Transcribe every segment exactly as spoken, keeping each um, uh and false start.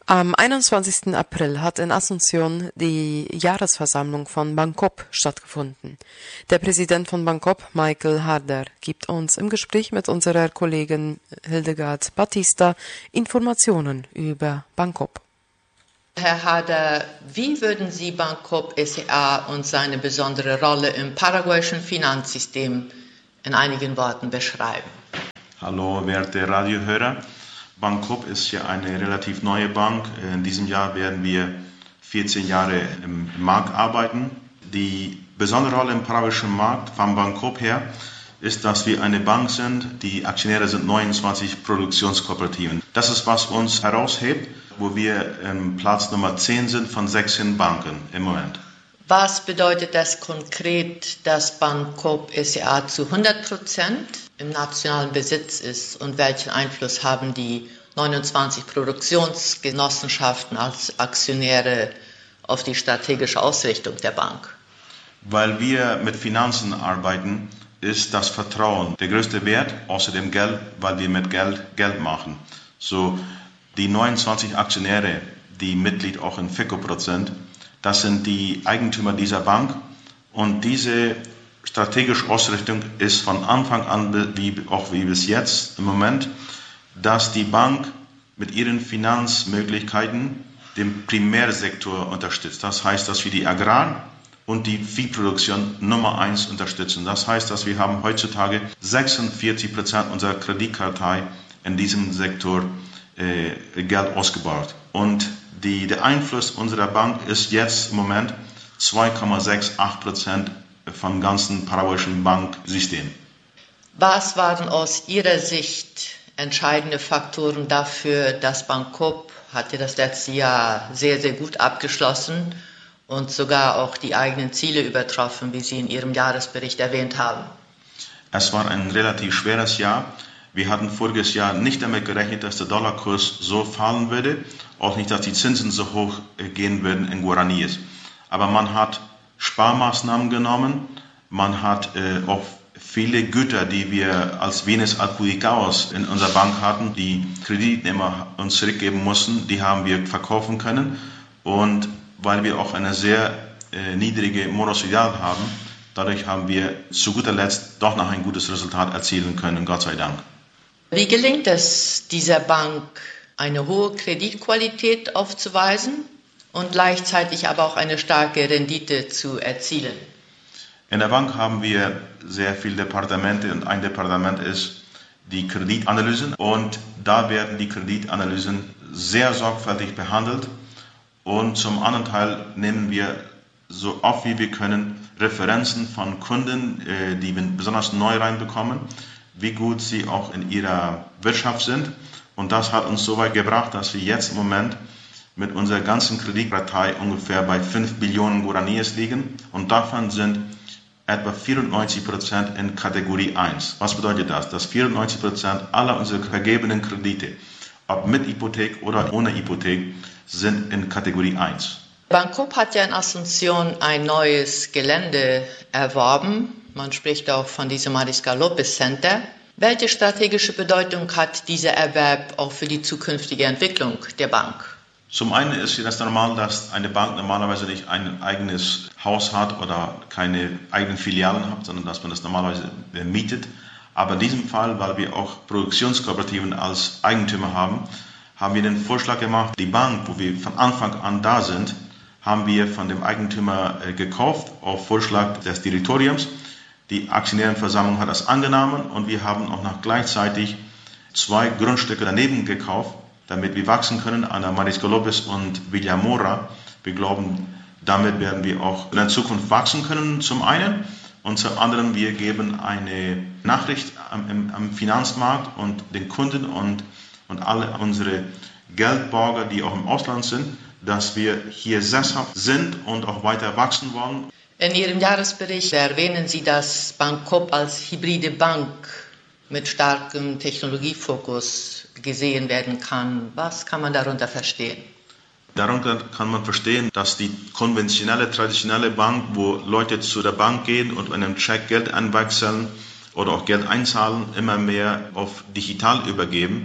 Am einundzwanzigsten April hat in Asunción die Jahresversammlung von Bancopp stattgefunden. Der Präsident von Bancopp, Michael Harder, gibt uns im Gespräch mit unserer Kollegin Hildegard Batista Informationen über Bancopp. Herr Harder, wie würden Sie Bancopp S A und seine besondere Rolle im paraguayischen Finanzsystem in einigen Worten beschreiben? Hallo, werte Radiohörer. Bancopp ist ja eine relativ neue Bank. In diesem Jahr werden wir vierzehn Jahre im Markt arbeiten. Die besondere Rolle im paraguayischen Markt von Bancopp her ist, dass wir eine Bank sind. Die Aktionäre sind neunundzwanzig Produktionskooperativen. Das ist, was uns heraushebt, wo wir im Platz Nummer zehn sind von sechzehn Banken im Moment. Was bedeutet das konkret, dass Bancopp S A zu hundert Prozent im nationalen Besitz ist und welchen Einfluss haben die neunundzwanzig Produktionsgenossenschaften als Aktionäre auf die strategische Ausrichtung der Bank? Weil wir mit Finanzen arbeiten, ist das Vertrauen der größte Wert, außer dem Geld, weil wir mit Geld Geld machen. So, die neunundzwanzig Aktionäre, die Mitglied auch in FICO sind, das sind die Eigentümer dieser Bank und diese strategische Ausrichtung ist von Anfang an, wie, auch wie bis jetzt im Moment, dass die Bank mit ihren Finanzmöglichkeiten den Primärsektor unterstützt. Das heißt, dass wir die Agrar- und die Viehproduktion Nummer eins unterstützen. Das heißt, dass wir haben heutzutage sechsundvierzig Prozent unserer Kreditkartei in diesem Sektor äh, Geld ausgebaut. Und die, der Einfluss unserer Bank ist jetzt im Moment zwei Komma achtundsechzig Prozent vom ganzen paraguayischen Banksystem. Was waren aus Ihrer Sicht entscheidende Faktoren dafür, dass Bancopp hatte das letzte Jahr sehr, sehr gut abgeschlossen und sogar auch die eigenen Ziele übertroffen, wie Sie in Ihrem Jahresbericht erwähnt haben? Es war ein relativ schweres Jahr. Wir hatten voriges Jahr nicht damit gerechnet, dass der Dollarkurs so fallen würde, auch nicht, dass die Zinsen so hoch gehen würden in Guaraníes. Aber man hat Sparmaßnahmen genommen, man hat äh, auch viele Güter, die wir als Bienes adjudicados in unserer Bank hatten, die Kreditnehmer uns zurückgeben mussten, die haben wir verkaufen können. Und weil wir auch eine sehr äh, niedrige Morosidad haben, dadurch haben wir zu guter Letzt doch noch ein gutes Resultat erzielen können, Gott sei Dank. Wie gelingt es dieser Bank, eine hohe Kreditqualität aufzuweisen und gleichzeitig aber auch eine starke Rendite zu erzielen? In der Bank haben wir sehr viele Departemente und ein Departement ist die Kreditanalysen und da werden die Kreditanalysen sehr sorgfältig behandelt und zum anderen Teil nehmen wir so oft wie wir können Referenzen von Kunden, die wir besonders neu reinbekommen, wie gut sie auch in ihrer Wirtschaft sind. Und das hat uns so weit gebracht, dass wir jetzt im Moment mit unserer ganzen Kreditkartei ungefähr bei fünf Billionen Guaraníes liegen. Und davon sind etwa vierundneunzig Prozent in Kategorie eins. Was bedeutet das? Dass vierundneunzig Prozent aller unserer vergebenen Kredite, ob mit Hypothek oder ohne Hypothek, sind in Kategorie eins. Bancopp hat ja in Asunción ein neues Gelände erworben. Man spricht auch von diesem Mariscal López Center. Welche strategische Bedeutung hat dieser Erwerb auch für die zukünftige Entwicklung der Bank? Zum einen ist es normal, dass eine Bank normalerweise nicht ein eigenes Haus hat oder keine eigenen Filialen hat, sondern dass man das normalerweise mietet. Aber in diesem Fall, weil wir auch Produktionskooperativen als Eigentümer haben, haben wir den Vorschlag gemacht, die Bank, wo wir von Anfang an da sind, haben wir von dem Eigentümer gekauft, auf Vorschlag des Direktoriums. Die Aktionärenversammlung hat das angenommen und wir haben auch noch gleichzeitig zwei Grundstücke daneben gekauft, damit wir wachsen können an der Mariscal López und Villamora. Wir glauben, damit werden wir auch in der Zukunft wachsen können, zum einen. Und zum anderen, wir geben eine Nachricht am, am Finanzmarkt und den Kunden und, und alle unsere Geldborger, die auch im Ausland sind, dass wir hier sesshaft sind und auch weiter wachsen wollen. In Ihrem Jahresbericht erwähnen Sie, dass Bancopp als hybride Bank mit starkem Technologiefokus gesehen werden kann. Was kann man darunter verstehen? Darunter kann man verstehen, dass die konventionelle, traditionelle Bank, wo Leute zu der Bank gehen und einem Check Geld einwechseln oder auch Geld einzahlen, immer mehr auf digital übergeben,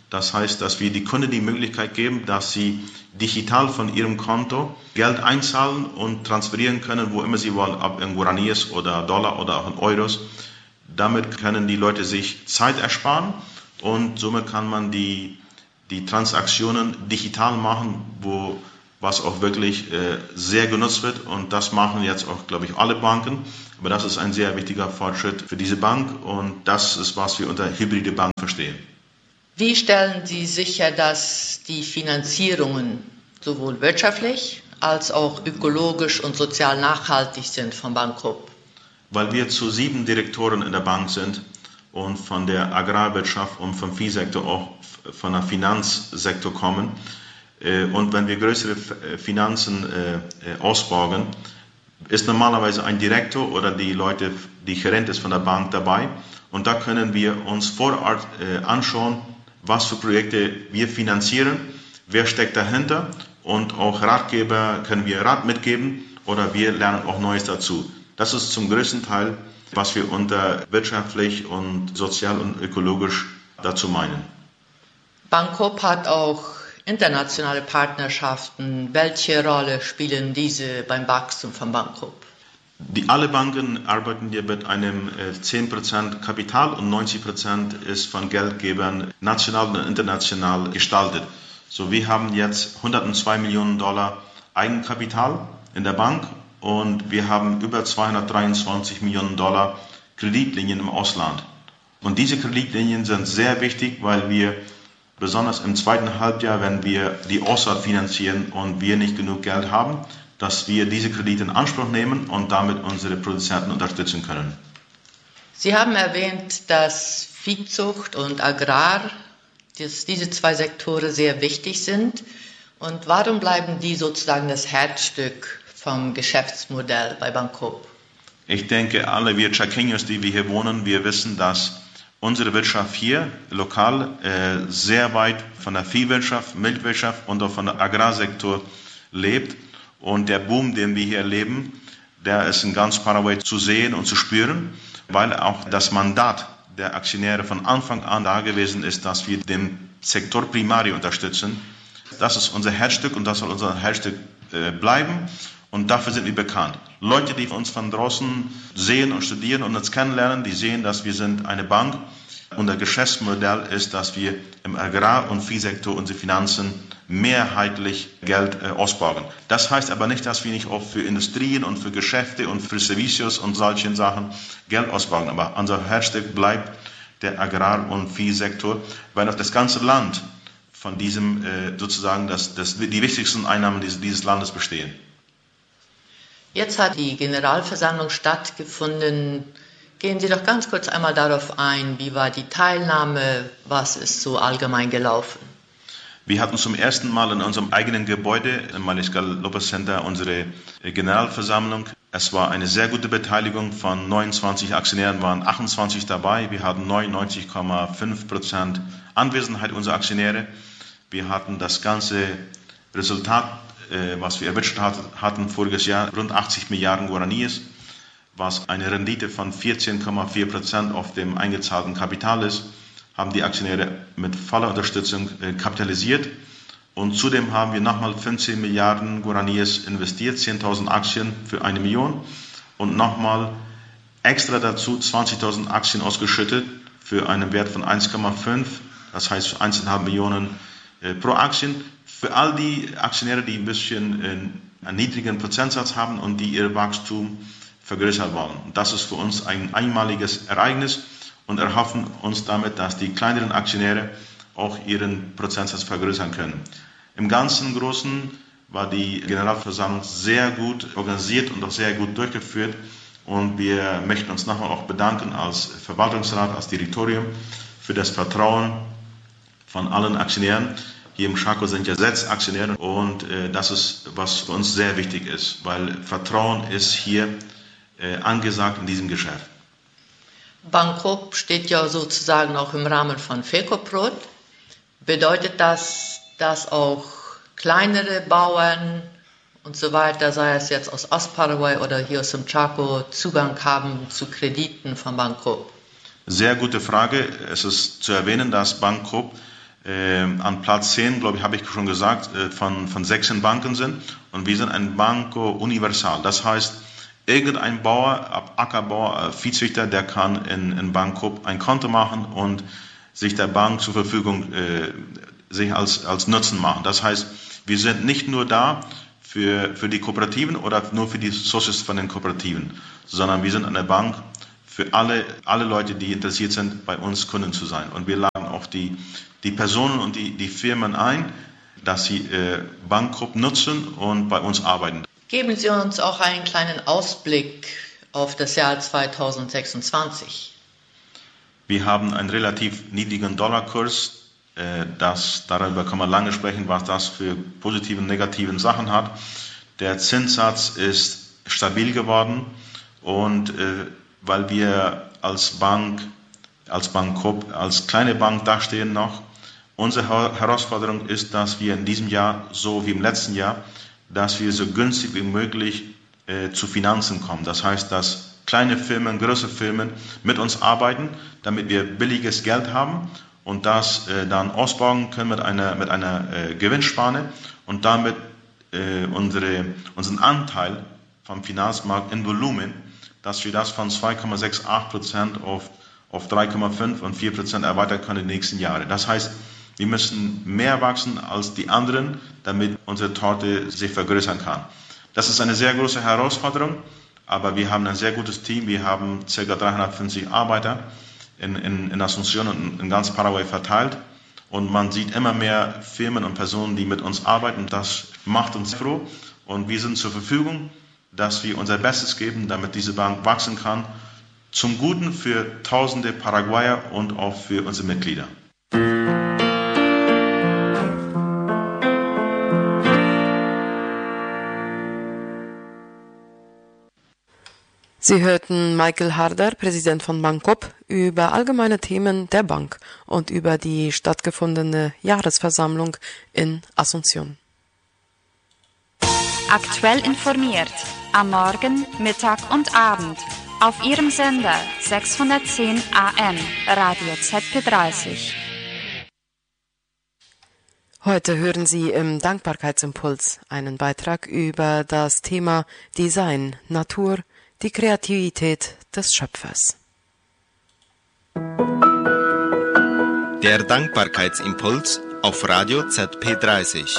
Das heißt, dass wir die Kunden die Möglichkeit geben, dass sie digital von ihrem Konto Geld einzahlen und transferieren können, wo immer sie wollen, ob in Guaraníes oder Dollar oder auch in Euros. Damit können die Leute sich Zeit ersparen und somit kann man die, die Transaktionen digital machen, wo, was auch wirklich äh, sehr genutzt wird. Und das machen jetzt auch, glaube ich, alle Banken. Aber das ist ein sehr wichtiger Fortschritt für diese Bank und das ist, was wir unter hybride Bank verstehen. Wie stellen Sie sicher, dass die Finanzierungen sowohl wirtschaftlich als auch ökologisch und sozial nachhaltig sind von Bancoop? Weil wir zu sieben Direktoren in der Bank sind und von der Agrarwirtschaft und vom Viehsektor auch von der Finanzsektor kommen. Und wenn wir größere Finanzen ausbauen, ist normalerweise ein Direktor oder die Leute, die Gerent ist von der Bank dabei. Und da können wir uns vor Ort anschauen, was für Projekte wir finanzieren, wer steckt dahinter und auch Ratgeber können wir Rat mitgeben oder wir lernen auch Neues dazu. Das ist zum größten Teil, was wir unter wirtschaftlich und sozial und ökologisch dazu meinen. Bancoop hat auch internationale Partnerschaften. Welche Rolle spielen diese beim Wachstum von Bancoop? Die, alle Banken arbeiten hier mit einem äh, zehn Prozent Kapital und neunzig Prozent ist von Geldgebern national und international gestaltet. So, wir haben jetzt hundertzwei Millionen Dollar Eigenkapital in der Bank und wir haben über zweihundertdreiundzwanzig Millionen Dollar Kreditlinien im Ausland. Und diese Kreditlinien sind sehr wichtig, weil wir besonders im zweiten Halbjahr, wenn wir die Aussaat finanzieren und wir nicht genug Geld haben, dass wir diese Kredite in Anspruch nehmen und damit unsere Produzenten unterstützen können. Sie haben erwähnt, dass Viehzucht und Agrar, dass diese zwei Sektoren sehr wichtig sind. Und warum bleiben die sozusagen das Herzstück vom Geschäftsmodell bei Bancoop? Ich denke, alle wir Chaqueños, die wir hier wohnen, wir wissen, dass unsere Wirtschaft hier lokal äh, sehr weit von der Viehwirtschaft, Milchwirtschaft und auch von der Agrarsektor lebt. Und der Boom, den wir hier erleben, der ist in ganz Paraguay zu sehen und zu spüren, weil auch das Mandat der Aktionäre von Anfang an da gewesen ist, dass wir den Sektor Primario unterstützen. Das ist unser Herzstück und das soll unser Herzstück äh, bleiben und dafür sind wir bekannt. Leute, die uns von draußen sehen und studieren und uns kennenlernen, die sehen, dass wir sind eine Bank. Unser Geschäftsmodell ist, dass wir im Agrar- und Viehsektor unsere Finanzen mehrheitlich Geld äh, ausbauen. Das heißt aber nicht, dass wir nicht auch für Industrien und für Geschäfte und für Servicios und solchen Sachen Geld ausbauen. Aber unser Herzstück bleibt der Agrar- und Viehsektor, weil auch das ganze Land von diesem äh, sozusagen das, das, die wichtigsten Einnahmen dieses, dieses Landes bestehen. Jetzt hat die Generalversammlung stattgefunden. Gehen Sie doch ganz kurz einmal darauf ein, wie war die Teilnahme, was ist so allgemein gelaufen? Wir hatten zum ersten Mal in unserem eigenen Gebäude im Mariscal López Center unsere Generalversammlung. Es war eine sehr gute Beteiligung, von neunundzwanzig Aktionären waren achtundzwanzig dabei. Wir hatten neunundneunzig Komma fünf Prozent Anwesenheit unserer Aktionäre. Wir hatten das ganze Resultat, was wir erwirtschaftet hatten voriges Jahr, rund achtzig Milliarden Guaraníes, was eine Rendite von vierzehn Komma vier Prozent auf dem eingezahlten Kapital ist, haben die Aktionäre mit voller Unterstützung äh, kapitalisiert. Und zudem haben wir nochmal fünfzehn Milliarden Guaraníes investiert, zehntausend Aktien für eine Million und nochmal extra dazu zwanzigtausend Aktien ausgeschüttet für einen Wert von eins Komma fünf, das heißt eins Komma fünf Millionen äh, pro Aktien. Für all die Aktionäre, die ein bisschen äh, einen niedrigen Prozentsatz haben und die ihr Wachstum vergrößern wollen. Das ist für uns ein einmaliges Ereignis und erhoffen uns damit, dass die kleineren Aktionäre auch ihren Prozentsatz vergrößern können. Im Ganzen Großen war die Generalversammlung sehr gut organisiert und auch sehr gut durchgeführt und wir möchten uns nochmal auch bedanken als Verwaltungsrat, als Direktorium für das Vertrauen von allen Aktionären. Hier im Chaco sind ja sechs Aktionäre und äh, das ist, was für uns sehr wichtig ist, weil Vertrauen ist hier äh, angesagt in diesem Geschäft. Bancoop steht ja sozusagen auch im Rahmen von FECOPROD. Bedeutet das, dass auch kleinere Bauern und so weiter, sei es jetzt aus Ostparaguay oder hier aus dem Chaco, Zugang haben zu Krediten von Bancoop? Sehr gute Frage. Es ist zu erwähnen, dass Bancoop äh, an Platz zehn, glaube ich, habe ich schon gesagt, äh, von, von sechzehn Banken sind. Und wir sind ein Banco Universal. Das heißt, irgendein Bauer, Ackerbauer, Viehzüchter, der kann in, in Bancoop ein Konto machen und sich der Bank zur Verfügung, äh, sich als, als Nutzen machen. Das heißt, wir sind nicht nur da für, für die Kooperativen oder nur für die Socios von den Kooperativen, sondern wir sind eine Bank für alle, alle Leute, die interessiert sind, bei uns Kunden zu sein. Und wir laden auch die, die Personen und die, die Firmen ein, dass sie äh, Bancoop nutzen und bei uns arbeiten. Geben Sie uns auch einen kleinen Ausblick auf das Jahr zweitausendsechsundzwanzig. Wir haben einen relativ niedrigen Dollarkurs. Das, darüber kann man lange sprechen, was das für positive und negative Sachen hat. Der Zinssatz ist stabil geworden und äh, weil wir als Bank, als Bancoop, als kleine Bank dastehen noch, unsere Herausforderung ist, dass wir in diesem Jahr, so wie im letzten Jahr, dass wir so günstig wie möglich äh, zu Finanzen kommen. Das heißt, dass kleine Firmen, große Firmen mit uns arbeiten, damit wir billiges Geld haben und das äh, dann ausbauen können mit einer, mit einer äh, Gewinnspanne und damit äh, unsere, unseren Anteil vom Finanzmarkt in Volumen, dass wir das von zwei Komma achtundsechzig Prozent auf, auf drei Komma fünf und vier Prozent erweitern können in den nächsten Jahren. Das heißt, wir müssen mehr wachsen als die anderen, damit unsere Torte sich vergrößern kann. Das ist eine sehr große Herausforderung, aber wir haben ein sehr gutes Team. Wir haben ca. dreihundertfünfzig Arbeiter in, in, in Asunción und in ganz Paraguay verteilt. Und man sieht immer mehr Firmen und Personen, die mit uns arbeiten. Das macht uns froh. Und wir sind zur Verfügung, dass wir unser Bestes geben, damit diese Bank wachsen kann. Zum Guten für tausende Paraguayer und auch für unsere Mitglieder. Sie hörten Michael Harder, Präsident von Bancoop, über allgemeine Themen der Bank und über die stattgefundene Jahresversammlung in Asunción. Aktuell informiert, am Morgen, Mittag und Abend, auf Ihrem Sender sechshundertzehn A M, Radio Z P dreißig. Heute hören Sie im Dankbarkeitsimpuls einen Beitrag über das Thema Design, Natur, die Kreativität des Schöpfers. Der Dankbarkeitsimpuls auf Radio Z P dreißig.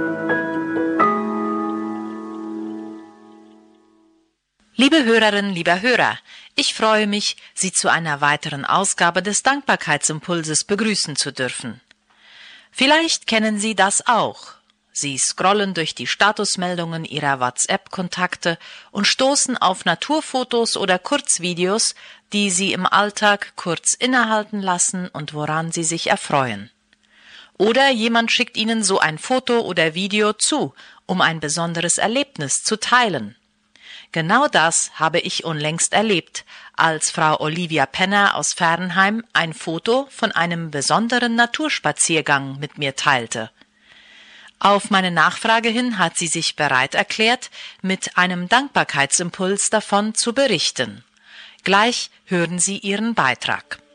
Liebe Hörerinnen, lieber Hörer, ich freue mich, Sie zu einer weiteren Ausgabe des Dankbarkeitsimpulses begrüßen zu dürfen. Vielleicht kennen Sie das auch. Sie scrollen durch die Statusmeldungen Ihrer WhatsApp-Kontakte und stoßen auf Naturfotos oder Kurzvideos, die Sie im Alltag kurz innehalten lassen und woran Sie sich erfreuen. Oder jemand schickt Ihnen so ein Foto oder Video zu, um ein besonderes Erlebnis zu teilen. Genau das habe ich unlängst erlebt, als Frau Olivia Penner aus Fernheim ein Foto von einem besonderen Naturspaziergang mit mir teilte. Auf meine Nachfrage hin hat sie sich bereit erklärt, mit einem Dankbarkeitsimpuls davon zu berichten. Gleich hören Sie ihren Beitrag.